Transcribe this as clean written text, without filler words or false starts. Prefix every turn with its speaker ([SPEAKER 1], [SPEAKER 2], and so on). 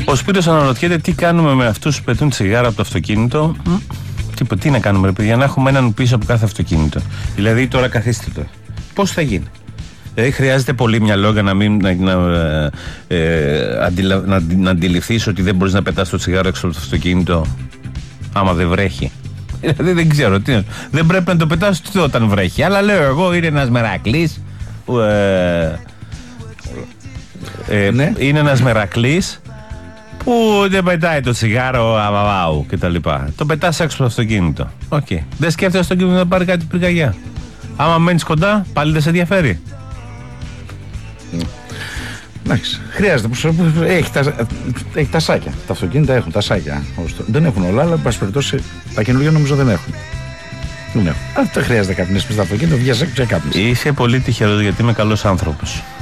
[SPEAKER 1] Ο Σπύρος αναρωτιέται τι κάνουμε με αυτούς που πετούν τσιγάρα από το αυτοκίνητο. Τι να κάνουμε, ρε παιδιά, να έχουμε έναν πίσω από κάθε αυτοκίνητο. Δηλαδή, τώρα καθίστε το. Πώς θα γίνει? Δηλαδή, χρειάζεται πολύ μυαλό για να αντιληφθείς ότι δεν μπορείς να πετάς το τσιγάρο έξω από το αυτοκίνητο άμα δεν βρέχει. Δηλαδή, δεν ξέρω τι. Δεν πρέπει να το πετάς όταν βρέχει. Αλλά λέω εγώ, είναι ένας μερακλής. Ναι. Είναι ένας μερακλής που δεν πετάει το τσιγάρο αβαβάου και τα λοιπά. Το πετάς έξω από το αυτοκίνητο. Okay. Δεν σκέφτεσαι το αυτοκίνητο να πάρει κάτι πυρκαγιά. Άμα μένεις κοντά, πάλι δεν σε ενδιαφέρει.
[SPEAKER 2] Εντάξει, χρειάζεται. Έχει τα σάκια. Τα αυτοκίνητα έχουν τα σάκια. Δεν έχουν όλα, αλλά εν πάση περιπτώσει τα καινούργια νομίζω δεν έχουν. Δεν χρειάζεται καπνίσεις στα αυτοκίνητα, βγες έξω και κάπνιες.
[SPEAKER 1] Είσαι πολύ τυχερός γιατί είμαι καλός άνθρωπος.